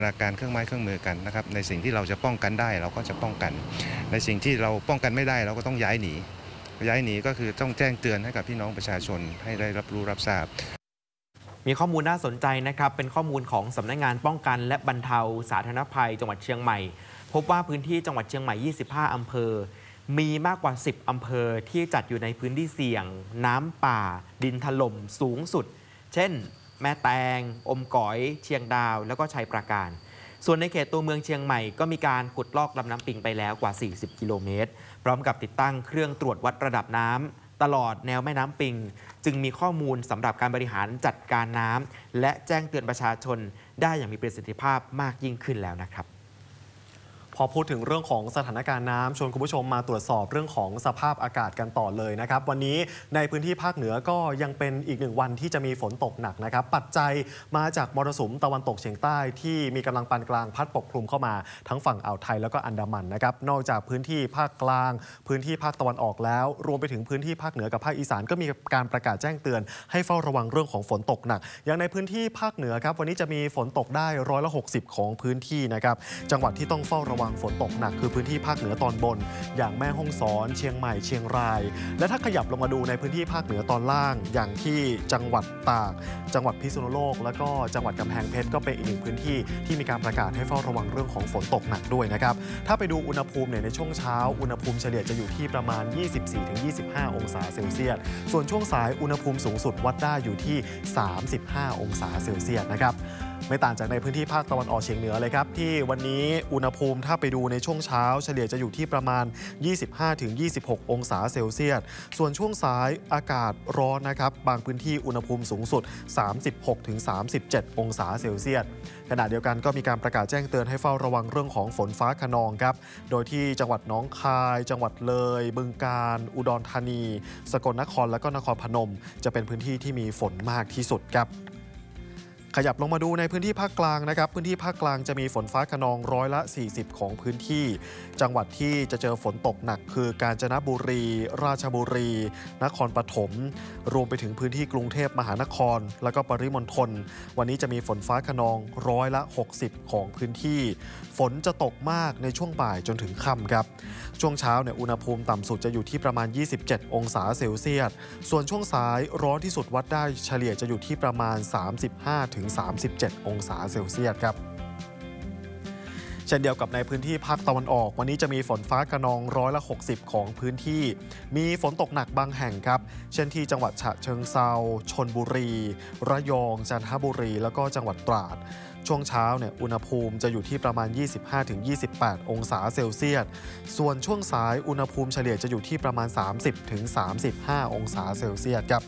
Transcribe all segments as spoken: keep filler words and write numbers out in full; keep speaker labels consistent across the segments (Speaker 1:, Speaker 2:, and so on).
Speaker 1: การเครื่องไม้เครื่องมือกันนะครับในสิ่งที่เราจะป้องกันได้เราก็จะป้องกันในสิ่งที่เราป้องกันไม่ได้เราก็ต้องย้ายหนีย้ายหนีก็คือต้องแจ้งเตือนให้กับพี่น้องประชาชนให้ได้รับรู้รับทราบ
Speaker 2: มีข้อมูลน่าสนใจนะครับเป็นข้อมูลของสำนักงานป้องกันและบรรเทาสาธารณภัยจังหวัดเชียงใหม่พบว่าพื้นที่จังหวัดเชียงใหม่ยี่สิบห้าอำเภอมีมากกว่าสิบอำเภอที่จัดอยู่ในพื้นที่เสี่ยงน้ำป่าดินถล่มสูงสุดเช่นแม่แตงอมก๋อยเชียงดาวแล้วก็ชัยปราการส่วนในเขตตัวเมืองเชียงใหม่ก็มีการขุดลอกลำน้ำปิงไปแล้วกว่าสี่สิบกิโลเมตรพร้อมกับติดตั้งเครื่องตรวจวัดระดับน้ำตลอดแนวแม่น้ำปิงจึงมีข้อมูลสำหรับการบริหารจัดการน้ำและแจ้งเตือนประชาชนได้อย่างมีประสิทธิภาพมากยิ่งขึ้นแล้วนะครับ
Speaker 3: พอพูดถึงเรื่องของสถานการณ์น้ำชวนคุณผู้ชมมาตรวจสอบเรื่องของสภาพอากาศกันต่อเลยนะครับวันนี้ในพื้นที่ภาคเหนือก็ยังเป็นอีกหนึ่งวันที่จะมีฝนตกหนักนะครับปัจจัยมาจากมรสุมตะวันตกเฉียงใต้ที่มีกำลังปานกลางพัดปกคลุมเข้ามาทั้งฝั่งอ่าวไทยแล้วก็อันดามันนะครับนอกจากพื้นที่ภาคกลางพื้นที่ภาคตะวันออกแล้วรวมไปถึงพื้นที่ภาคเหนือกับภาคอีสานก็มีการประกาศแจ้งเตือนให้เฝ้าระวังเรื่องของฝนตกหนักอย่างในพื้นที่ภาคเหนือครับวันนี้จะมีฝนตกได้ร้อยละหกสิบของพื้นที่นะครับจังหวัดที่ต้องเฝ้าระวังฝนตกหนักคือพื้นที่ภาคเหนือตอนบนอย่างแม่ฮ่องสอนเชียงใหม่เชียงรายและถ้าขยับลงมาดูในพื้นที่ภาคเหนือตอนล่างอย่างที่จังหวัดตากจังหวัดพิษณุโลกแล้วก็จังหวัดกำแพงเพชรก็เป็นอีกหนึ่งพื้นที่ที่มีการประกาศให้เฝ้าระวังเรื่องของฝนตกหนักด้วยนะครับถ้าไปดูอุณหภูมิเนี่ยในช่วงเช้าอุณหภูมิเฉลี่ยจะอยู่ที่ประมาณ ยี่สิบสี่ถึงยี่สิบห้า องศาเซลเซียสส่วนช่วงสายอุณหภูมิสูงสุดวัดได้อยู่ที่สามสิบห้าองศาเซลเซียสนะครับไม่ต่างจากในพื้นที่ภาคตะวันออกเฉียงเหนือเลยครับที่วันนี้อุณหภูมิถ้าไปดูในช่วงเช้าเฉลี่ยจะอยู่ที่ประมาณ ยี่สิบห้าถึงยี่สิบหก องศาเซลเซียสส่วนช่วงสายอากาศร้อนนะครับบางพื้นที่อุณหภูมิสูงสุด สามสิบหกถึงสามสิบเจ็ด องศาเซลเซียสขณะเดียวกันก็มีการประกาศแจ้งเตือนให้เฝ้าระวังเรื่องของฝนฟ้าคะนองครับโดยที่จังหวัดหนองคายจังหวัดเลยบึงกาฬอุดรธานีสกลนครและก็นครพนมจะเป็นพื้นที่ที่มีฝนมากที่สุดครับขยับลงมาดูในพื้นที่ภาคกลางนะครับพื้นที่ภาคกลางจะมีฝนฟ้าคะนองร้อยละสี่สิบของพื้นที่จังหวัดที่จะเจอฝนตกหนักคือกาญจนบุรีราชบุรีนครปฐมรวมไปถึงพื้นที่กรุงเทพมหานครแล้วก็ปริมณฑลวันนี้จะมีฝนฟ้าคะนองร้อยละหกสิบของพื้นที่ฝนจะตกมากในช่วงบ่ายจนถึงค่ำครับช่วงเช้าเนี่ยอุณหภูมิต่ำสุดจะอยู่ที่ประมาณยี่สิบเจ็ดองศาเซลเซียสส่วนช่วงสายร้อนที่สุดวัดได้เฉลี่ยจะอยู่ที่ประมาณสามสิบห้าถึงสามสิบเจ็ด องศาเซลเซียสครับเช่นเดียวกับในพื้นที่ภาคตะวันออกวันนี้จะมีฝนฟ้าคะนองร้อยละหกสิบของพื้นที่มีฝนตกหนักบางแห่งครับเช่นที่จังหวัดฉะเชิงเทราชลบุรีระยองจันทบุรีแล้วก็จังหวัดตราดช่วงเช้าเนี่ยอุณหภูมิจะอยู่ที่ประมาณ ยี่สิบห้าถึงยี่สิบแปด องศาเซลเซียสส่วนช่วงสายอุณหภูมิเฉลี่ยจะอยู่ที่ประมาณ สามสิบถึงสามสิบห้า องศาเซลเซียสครับ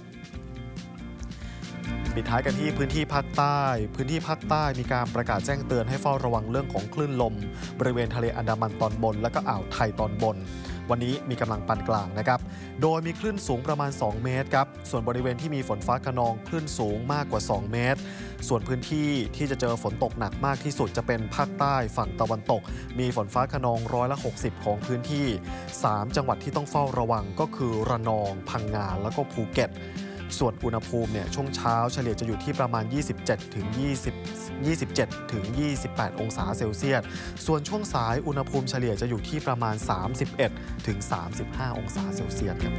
Speaker 3: ปิดท้ายกันที่พื้นที่ภาคใต้พื้นที่ภาคใต้มีการประกาศแจ้งเตือนให้เฝ้าระวังเรื่องของคลื่นลมบริเวณทะเลอันดามันตอนบนและก็อ่าวไทยตอนบนวันนี้มีกำลังปานกลางนะครับโดยมีคลื่นสูงประมาณสองเมตรครับส่วนบริเวณที่มีฝนฟ้าคะนองคลื่นสูงมากกว่าสองเมตรส่วนพื้นที่ที่จะเจอฝนตกหนักมากที่สุดจะเป็นภาคใต้ฝั่งตะวันตกมีฝนฟ้าคะนองร้อยละหกสิบของพื้นที่สามจังหวัดที่ต้องเฝ้าระวังก็คือระนองพังงาแล้วก็ภูเก็ตส่วนอุณหภูมิเนี่ยช่วงเช้าเฉลี่ยจะอยู่ที่ประมาณ ยี่สิบเจ็ดถึงยี่สิบ ยี่สิบเจ็ดถึงยี่สิบแปด องศาเซลเซียสส่วนช่วงสายอุณหภูมิเฉลี่ยจะอยู่ที่ประมาณ สามสิบเอ็ดถึงสามสิบห้า องศาเซลเซียสครับ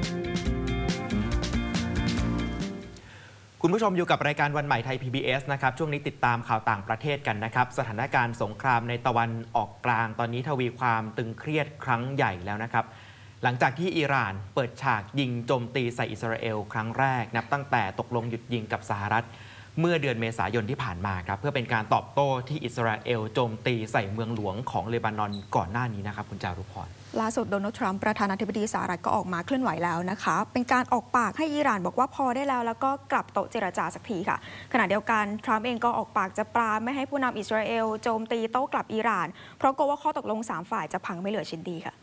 Speaker 2: คุณผู้ชมอยู่กับรายการวันใหม่ไทย พี บี เอส นะครับช่วงนี้ติดตามข่าวต่างประเทศกันนะครับสถานการณ์สงครามในตะวันออกกลางตอนนี้ทวีความตึงเครียดครั้งใหญ่แล้วนะครับหลังจากที่อิหร่านเปิดฉากยิงโจมตีใส่อิสราเอลครั้งแรกนับตั้งแต่ตกลงหยุดยิงกับสหรัฐเมื่อเดือนเมษายนที่ผ่านมาครับเพื่อเป็นการตอบโต้ที่อิสราเอลโจมตีใส่เมืองหลวงของเลบานอนก่อนหน้านี้นะครับคุณจารุพร
Speaker 4: ล่าสุดโดนัลด์ทรัมป์ประธานาธิบดีสหรัฐก็ออกมาเคลื่อนไหวแล้วนะคะเป็นการออกปากให้อิหร่านบอกว่าพอได้แล้วแล้วก็กลับโต๊ะเจรจาสักทีค่ะขณะเดียวกันทรัมป์เองก็ออกปากจะปรามไม่ให้ผู้นำอิสราเอลโจมตีโต้กลับอิหร่านเพราะกลัวว่าข้อตกลงสามฝ่ายจะพังไม่เหลือชิ้นดีค่ะ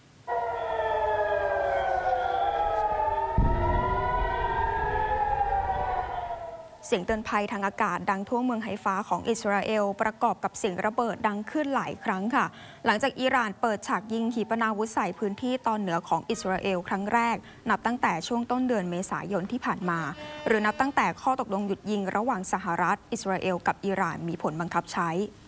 Speaker 4: เสียงเตือนภัยทางอากาศดังทั่วเมืองไฮฟาของอิสราเอลประกอบกับเสียงระเบิดดังขึ้นหลายครั้งค่ะหลังจากอิหร่านเปิดฉากยิงขีปนาวุธใส่พื้นที่ตอนเหนือของอิสราเอลครั้งแรกนับตั้งแต่ช่วงต้นเดือนเมษายนที่ผ่านมาหรือนับตั้งแต่ข้อตกลงหยุดยิงระหว่างสหรัฐอิสราเอลกับอิหร่านมีผลบังคับใช้